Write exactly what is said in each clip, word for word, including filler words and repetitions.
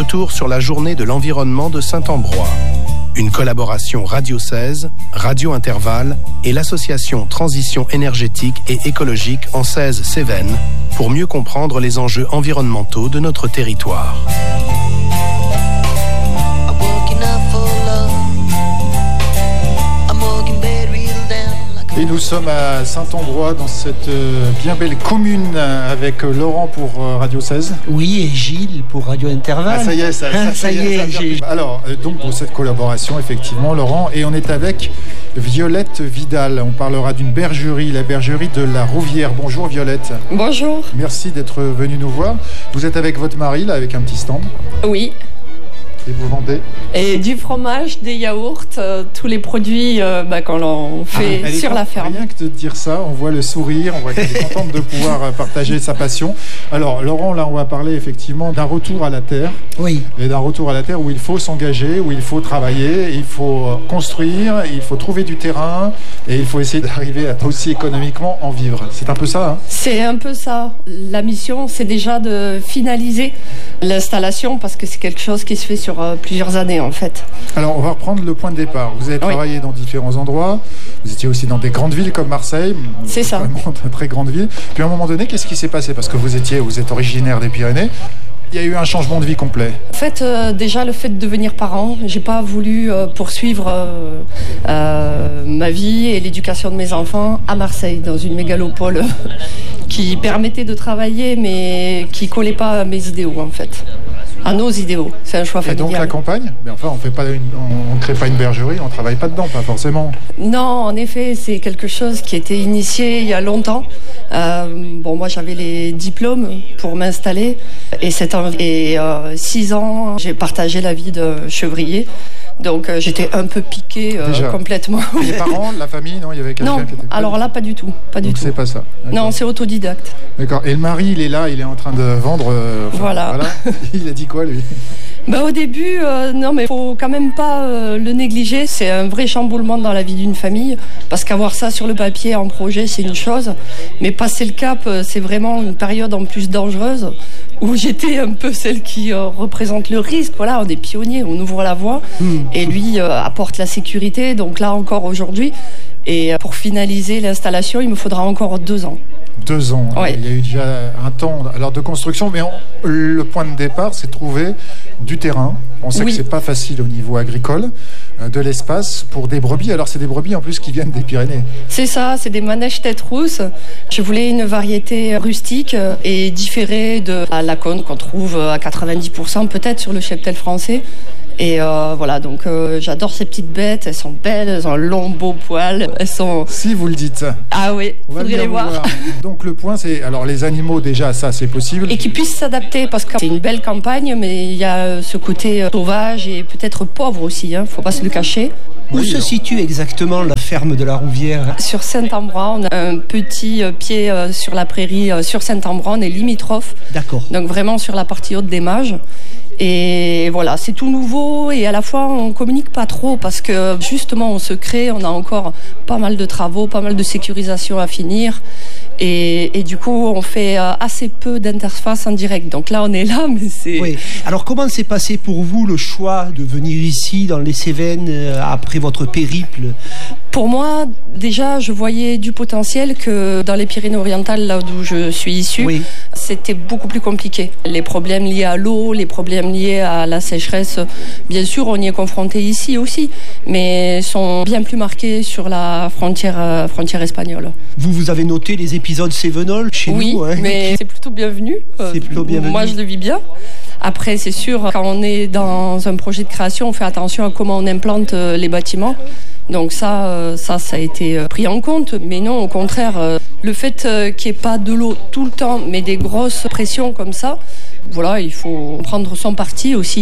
retour sur la journée de l'environnement de Saint-Ambrois. Une collaboration Radio seize, Radio Intervalle et l'association Transition énergétique et écologique en seize Cévennes pour mieux comprendre les enjeux environnementaux de notre territoire. Et nous sommes à Saint-Ambrois dans cette euh, bien belle commune avec euh, Laurent pour euh, Radio seize. Oui, et Gilles pour Radio Intervalle. Ah, ça y est, ça, ça, ça, ça y est. est ça j'ai... Alors, euh, donc pour cette collaboration, effectivement, Laurent, et on est avec Violette Vidal. On parlera d'une bergerie, la bergerie de la Rouvière. Bonjour Violette. Bonjour. Merci d'être venue nous voir. Vous êtes avec votre mari, là, avec un petit stand. Oui. Et vous vendez ? Et du fromage, des yaourts, euh, tous les produits euh, bah, qu'on l'on fait ah, sur la ferme. Rien que de dire ça, on voit le sourire, on voit qu'elle est contente de pouvoir partager sa passion. Alors Laurent, là on va parler effectivement d'un retour à la terre. Oui. Et d'un retour à la terre où il faut s'engager, où il faut travailler, il faut construire, il faut trouver du terrain et il faut essayer d'arriver à aussi économiquement en vivre. C'est un peu ça, hein ? C'est un peu ça. La mission, c'est déjà de finaliser l'installation parce que c'est quelque chose qui se fait sur euh, plusieurs années en fait. Alors on va reprendre le point de départ. Vous avez travaillé oui. dans différents endroits, vous étiez aussi dans des grandes villes comme Marseille. C'est ça. Vraiment de très grandes villes. Puis à un moment donné, qu'est-ce qui s'est passé ? Parce que vous étiez, vous êtes originaire des Pyrénées. Il y a eu un changement de vie complet. En fait, euh, déjà le fait de devenir parent, j'ai pas voulu euh, poursuivre euh, euh, ma vie et l'éducation de mes enfants à Marseille, dans une mégalopole qui permettait de travailler, mais qui collait pas à mes idéaux en fait. À nos idéaux, c'est un choix familial. Et donc la campagne, mais enfin on fait pas une, on ne crée pas une bergerie, on travaille pas dedans, pas forcément. Non, en effet, c'est quelque chose qui était initié il y a longtemps. Euh, bon, moi j'avais les diplômes pour m'installer et sept ans et euh, six ans, j'ai partagé la vie de chevrier. Donc euh, j'étais un peu piquée euh, complètement. Les parents, la famille, non, il y avait quelqu'un non, qui était. Non, alors là pas du tout, pas du Donc tout. c'est pas ça. D'accord. Non, c'est autodidacte. D'accord. Et le mari, il est là, il est en train de vendre. Euh, enfin, voilà. voilà. Il a dit quoi lui ? Bah, au début, euh, non, mais faut quand même pas euh, le négliger. C'est un vrai chamboulement dans la vie d'une famille, parce qu'avoir ça sur le papier en projet, c'est une chose, mais passer le cap, euh, c'est vraiment une période en plus dangereuse où j'étais un peu celle qui euh, représente le risque. Voilà, on est pionniers, on ouvre la voie, mmh. et lui euh, apporte la sécurité. Donc là encore aujourd'hui, et euh, pour finaliser l'installation, il me faudra encore deux ans. Deux ans. Ouais. Il y a eu déjà un temps alors, de construction, mais on, le point de départ, c'est trouver du terrain. On sait oui. que c'est pas facile au niveau agricole, euh, de l'espace pour des brebis. Alors c'est des brebis en plus qui viennent des Pyrénées. C'est ça, c'est des manèges tête rousse. Je voulais une variété rustique et différée de la Laconne qu'on trouve à quatre-vingt-dix pour cent peut-être sur le cheptel français. Et euh, voilà, donc euh, j'adore ces petites bêtes, elles sont belles, elles ont un long beau poil, elles sont... Si vous le dites. Ah oui, il faudrait les voir. voir. Donc le point c'est, alors les animaux déjà, ça c'est possible. Et qu'ils puissent s'adapter, parce que c'est une belle campagne, mais il y a ce côté sauvage et peut-être pauvre aussi, hein, faut pas se le cacher. Où oui, se alors. situe exactement la ferme de la Rouvière ? Sur Saint-Ambrois, on a un petit pied sur la prairie, sur Saint-Ambrois, on est limitrophe. D'accord. Donc vraiment sur la partie haute des Mages. Et voilà, c'est tout nouveau et à la fois on communique pas trop parce que justement on se crée, on a encore pas mal de travaux, pas mal de sécurisation à finir. Et, et du coup, on fait assez peu d'interface en direct. Donc là, on est là, mais c'est... Oui. Alors, comment s'est passé pour vous le choix de venir ici, dans les Cévennes, après votre périple ? Pour moi, déjà, je voyais du potentiel que dans les Pyrénées-Orientales, là d'où je suis issue, oui. c'était beaucoup plus compliqué. Les problèmes liés à l'eau, les problèmes liés à la sécheresse, bien sûr, on y est confronté ici aussi, mais sont bien plus marqués sur la frontière, frontière espagnole. Vous, vous avez noté les épisodes Cévenols chez oui, nous, hein. mais c'est plutôt bienvenu. C'est plutôt bienvenu. Moi, je le vis bien. Après, c'est sûr, quand on est dans un projet de création, on fait attention à comment on implante les bâtiments. Donc ça, ça, ça a été pris en compte. Mais non, au contraire, le fait qu'il n'y ait pas de l'eau tout le temps, mais des grosses pressions comme ça, voilà, il faut prendre son parti aussi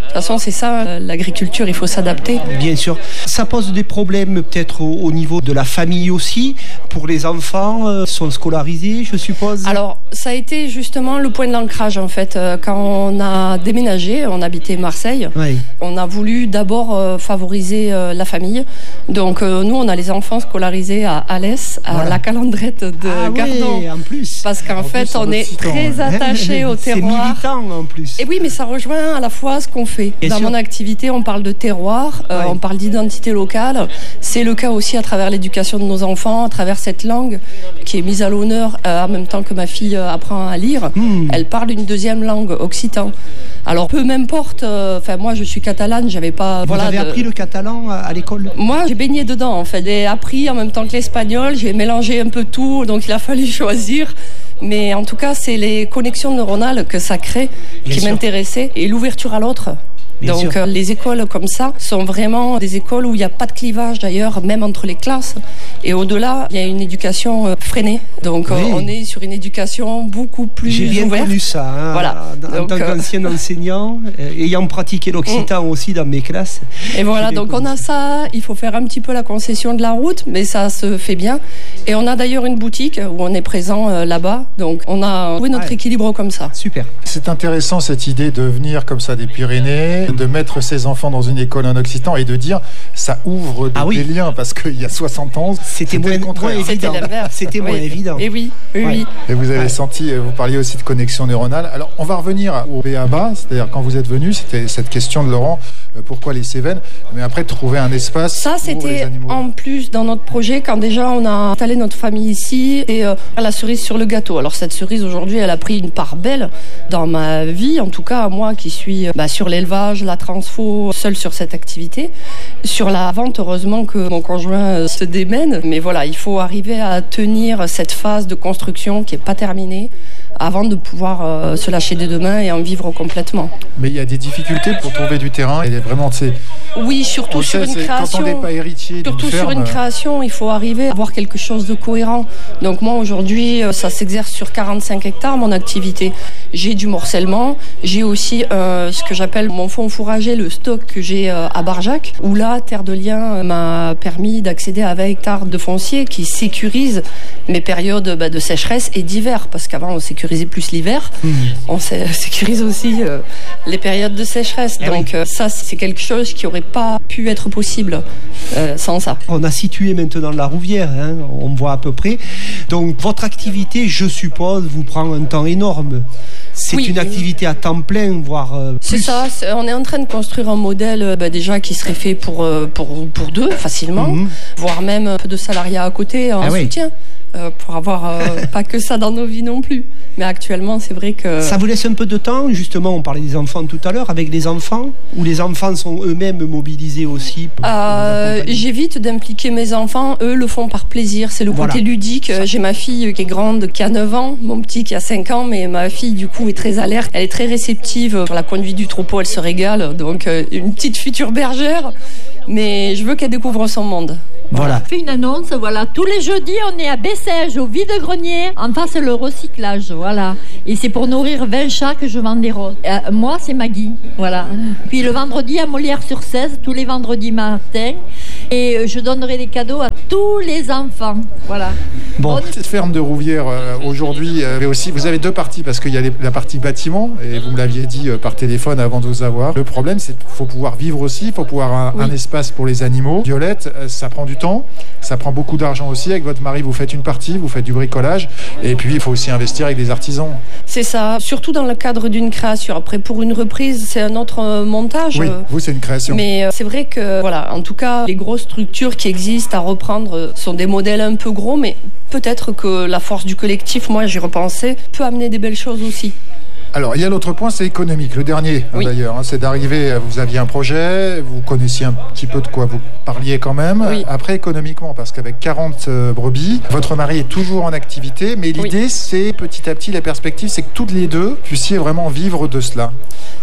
toute façon, c'est ça, l'agriculture, il faut s'adapter. Bien sûr. Ça pose des problèmes peut-être au, au niveau de la famille aussi, pour les enfants, euh, sont scolarisés, je suppose. Alors, ça a été justement le point de l'ancrage, en fait. Quand on a déménagé, on habitait Marseille, oui. On a voulu d'abord euh, favoriser euh, la famille. Donc, euh, nous, on a les enfants scolarisés à Alès, à voilà. La Calandrette de ah Gardon. Oui, en plus. Parce qu'en en fait, plus, on est très attachés au terroir. C'est militant, en plus. Et oui, mais ça rejoint à la fois ce qu'on fait. Et Dans sûr. Mon activité, on parle de terroir, euh, oui. On parle d'identité locale. C'est le cas aussi à travers l'éducation de nos enfants, à travers cette langue qui est mise à l'honneur euh, en même temps que ma fille euh, apprend à lire. Mmh. Elle parle une deuxième langue, occitan. Alors peu m'importe, enfin euh, moi je suis catalane, j'avais pas... Vous voilà, avez de... appris le catalan à l'école ? Moi j'ai baigné dedans en fait, j'ai appris en même temps que l'espagnol, j'ai mélangé un peu tout, donc il a fallu choisir. Mais en tout cas c'est les connexions neuronales que ça crée Bien qui sûr. M'intéressaient et l'ouverture à l'autre. Bien Donc euh, les écoles comme ça sont vraiment des écoles où il n'y a pas de clivage d'ailleurs, même entre les classes. Et au-delà, il y a une éducation euh, freinée. Donc oui. euh, on est sur une éducation beaucoup plus ouverte. J'ai bien ouverte. Connu ça, hein, voilà. en donc, tant qu'ancien euh... enseignant, euh, ayant pratiqué l'occitan mmh. aussi dans mes classes. Et voilà, donc on a ça, il faut faire un petit peu la concession de la route, mais ça se fait bien. Et on a d'ailleurs une boutique où on est présent euh, là-bas. Donc on a trouvé notre ouais. équilibre comme ça. Super. C'est intéressant cette idée de venir comme ça des Pyrénées, de mettre ses enfants dans une école en occitan et de dire ça ouvre des, ah oui. des liens parce qu'il y a soixante ans c'était, c'était moins, moins évident. C'était moins oui. évident. Et oui, oui, ouais. oui. Et vous avez ouais. senti, vous parliez aussi de connexion neuronale. Alors on va revenir au B A B A, c'est-à-dire quand vous êtes venu, c'était cette question de Laurent, pourquoi les Cévennes, mais après trouver un espace ça, pour les animaux. Ça c'était en plus dans notre projet quand déjà on a installé notre famille ici et euh, la cerise sur le gâteau. Alors cette cerise aujourd'hui elle a pris une part belle dans ma vie, en tout cas moi qui suis bah, sur l'élevage, la transfo, seule sur cette activité. Sur la vente, heureusement que mon conjoint se démène, mais voilà, il faut arriver à tenir cette phase de construction qui n'est pas terminée avant de pouvoir euh, se lâcher des deux mains et en vivre complètement. Mais il y a des difficultés pour trouver du terrain. Il y a vraiment, c'est... Oui, surtout sur sait, une création. Quand on n'est pas héritier d'une surtout ferme, sur une création, il faut arriver à avoir quelque chose de cohérent. Donc moi aujourd'hui, ça s'exerce sur quarante-cinq hectares mon activité. J'ai du morcellement, j'ai aussi euh, ce que j'appelle mon fonds fourrager, le stock que j'ai euh, à Barjac, où là, Terre de Liens m'a permis d'accéder à vingt hectares de foncier qui sécurise mes périodes bah, de sécheresse et d'hiver, parce qu'avant on sécurisait plus l'hiver, mmh. on sécurise aussi euh, les périodes de sécheresse. Eh Donc oui. euh, ça, c'est quelque chose qui aurait pas pu être possible euh, sans ça. On a situé maintenant la Rouvière, hein, on voit à peu près. Donc votre activité, je suppose, vous prend un temps énorme. C'est oui. une activité à temps plein, voire euh, plus. C'est ça, c'est, on est en train de construire un modèle bah, déjà qui serait fait pour, euh, pour, pour deux facilement, mmh. voire même un peu de salariat à côté en ah soutien. Oui. Euh, pour avoir euh, pas que ça dans nos vies non plus. Mais actuellement, c'est vrai que... Ça vous laisse un peu de temps, justement, on parlait des enfants tout à l'heure, avec les enfants, ou les enfants sont eux-mêmes mobilisés aussi pour euh, J'évite d'impliquer mes enfants, eux le font par plaisir, c'est le voilà. côté ludique. Ça. J'ai ma fille qui est grande, qui a neuf ans, mon petit qui a cinq ans, mais ma fille du coup est très alerte, elle est très réceptive sur la conduite du troupeau, elle se régale, donc euh, une petite future bergère, mais je veux qu'elle découvre son monde. Voilà. On fait une annonce, voilà. Tous les jeudis, on est à Bessèges, au vide-grenier, en face le recyclage, voilà. Et c'est pour nourrir vingt chats que je vends des roses. Euh, moi, c'est Maggie, voilà. Puis le vendredi à Molière-sur-Cèze, tous les vendredis matin. Et je donnerai des cadeaux à tous les enfants, voilà. Bon, cette ferme de Rouvière, euh, aujourd'hui, euh, aussi, vous avez deux parties, parce qu'il y a les, la partie bâtiment, et vous me l'aviez dit euh, par téléphone avant de vous avoir. Le problème, c'est qu'il faut pouvoir vivre aussi, il faut pouvoir un, oui. un espace pour les animaux. Violette, euh, ça prend du temps, ça prend beaucoup d'argent aussi. Avec votre mari, vous faites une partie, vous faites du bricolage, et puis il faut aussi investir avec des artisans. C'est ça, surtout dans le cadre d'une création. Après, pour une reprise, c'est un autre euh, montage. Oui, vous, c'est une création. Mais euh, c'est vrai que, voilà, en tout cas, les grosses structures qui existent à reprendre sont des modèles un peu gros, mais peut-être que la force du collectif, moi j'y repensais, peut amener des belles choses aussi. Alors, il y a l'autre point, c'est économique. Le dernier, oui. hein, d'ailleurs, hein, c'est d'arriver, vous aviez un projet, vous connaissiez un petit peu de quoi vous parliez quand même. Oui. Après, économiquement, parce qu'avec quarante euh, brebis, votre mari est toujours en activité, mais l'idée, oui. c'est petit à petit, la perspective, c'est que toutes les deux puissiez vraiment vivre de cela.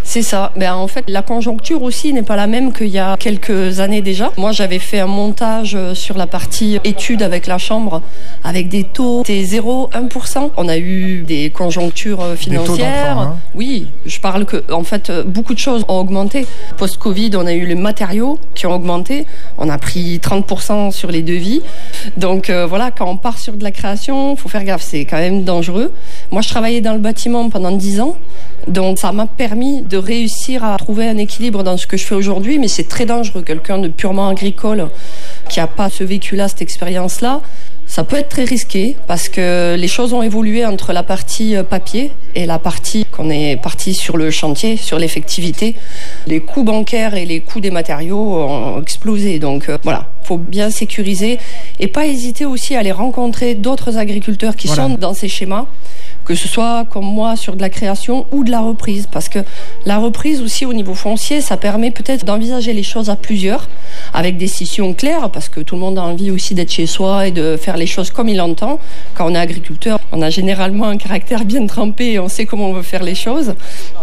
C'est ça. Ben, en fait, la conjoncture aussi n'est pas la même qu'il y a quelques années déjà. Moi, j'avais fait un montage sur la partie études avec la Chambre, avec des taux, c'était zéro virgule un pour cent. On a eu des conjonctures financières. Hein. Oui, je parle que, en fait, beaucoup de choses ont augmenté. Post-Covid, on a eu les matériaux qui ont augmenté. On a pris trente pour cent sur les devis. Donc euh, voilà, quand on part sur de la création, il faut faire gaffe, c'est quand même dangereux. Moi, je travaillais dans le bâtiment pendant dix ans. Donc ça m'a permis de réussir à trouver un équilibre dans ce que je fais aujourd'hui, mais c'est très dangereux. Quelqu'un de purement agricole qui n'a pas ce vécu-là, cette expérience-là, ça peut être très risqué parce que les choses ont évolué entre la partie papier et la partie qu'on est parti sur le chantier, sur l'effectivité. Les coûts bancaires et les coûts des matériaux ont explosé. Donc euh, voilà, il faut bien sécuriser et pas hésiter aussi à aller rencontrer d'autres agriculteurs qui voilà. sont dans ces schémas, que ce soit comme moi sur de la création ou de la reprise. Parce que la reprise aussi au niveau foncier, ça permet peut-être d'envisager les choses à plusieurs, avec des décisions claires, parce que tout le monde a envie aussi d'être chez soi et de faire les choses comme il entend. Quand on est agriculteur, on a généralement un caractère bien trempé et on sait comment on veut faire les choses.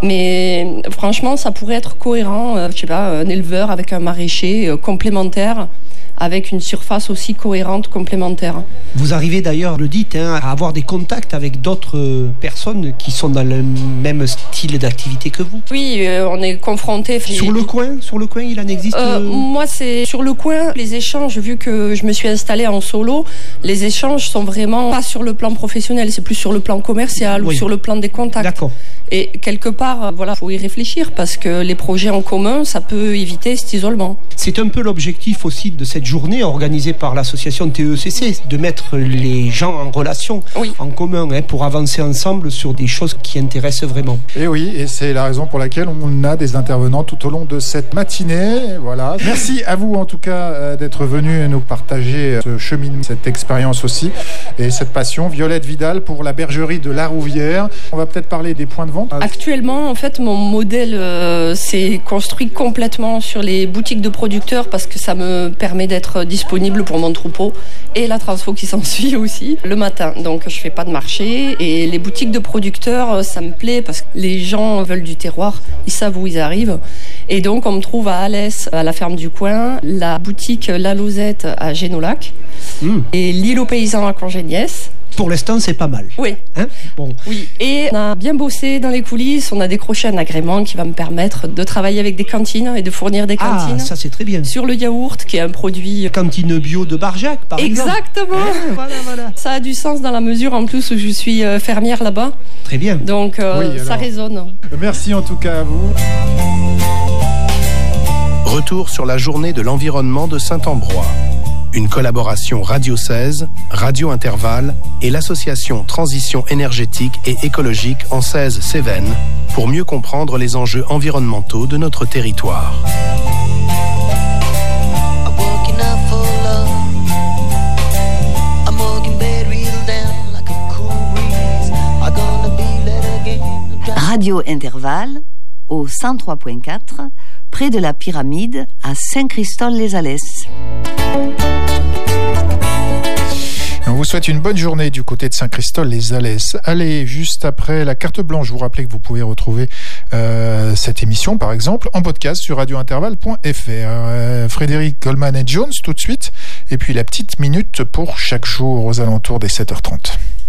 Mais franchement, ça pourrait être cohérent, euh, je sais pas, un éleveur avec un maraîcher euh, complémentaire, avec une surface aussi cohérente, complémentaire. Vous arrivez d'ailleurs, le dites, hein, à avoir des contacts avec d'autres personnes qui sont dans le même style d'activité que vous. Oui, euh, on est confrontés. Sur le coin, sur le coin, il en existe. Euh, moi, c'est sur le coin. Les échanges, vu que je me suis installée en solo, les échanges sont vraiment pas sur le plan professionnel, c'est plus sur le plan commercial oui. ou sur le plan des contacts. D'accord. Et quelque part, voilà, faut y réfléchir parce que les projets en commun, ça peut éviter cet isolement. C'est un peu l'objectif aussi de cette journée organisée par l'association T E C C, de mettre les gens en relation, oui. en commun, hein, pour avancer ensemble sur des choses qui intéressent vraiment. Et oui, et c'est la raison pour laquelle on a des intervenants tout au long de cette matinée. Voilà. Merci à vous en tout cas euh, d'être venus nous partager ce cheminement, cette expérience aussi et cette passion. Violette Vidal pour la bergerie de La Rouvière. On va peut-être parler des points de vente. Actuellement, en fait, mon modèle euh, s'est construit complètement sur les boutiques de producteurs parce que ça me permet d'être disponible pour mon troupeau et la transfo qui s'ensuit aussi le matin. Donc, je fais pas de marché et les boutiques de producteurs, ça me plaît parce que les gens veulent du terroir, ils savent où ils arrivent. Et donc, on me trouve à Alès, à la ferme du coin, la boutique La Lozette à Génolac mmh. et l'île aux paysans à Congéniès. Pour l'instant, c'est pas mal. Oui. Hein bon. Oui. Et on a bien bossé dans les coulisses. On a décroché un agrément qui va me permettre de travailler avec des cantines et de fournir des cantines. Ah, ça c'est très bien. Sur le yaourt, qui est un produit... Cantine bio de Barjac, par Exactement. exemple. Exactement. Voilà, voilà. Ça a du sens dans la mesure, en plus, où je suis fermière là-bas. Très bien. Donc, euh, oui, ça résonne. Merci en tout cas à vous. Retour sur la journée de l'environnement de Saint-Ambrois. Une collaboration Radio seize, Radio Intervalle et l'association Transition énergétique et écologique en seize Cévennes pour mieux comprendre les enjeux environnementaux de notre territoire. Radio Intervalle au cent trois virgule quatre, près de la pyramide à Saint-Christol-les-Alès. On vous souhaite une bonne journée du côté de Saint-Christol-les-Alès. Allez, juste après la carte blanche, je vous rappelle que vous pouvez retrouver euh, cette émission, par exemple, en podcast sur radio intervalle point f r. Euh, Frédéric Goldman et Jones, tout de suite. Et puis la petite minute pour chaque jour aux alentours des sept heures trente.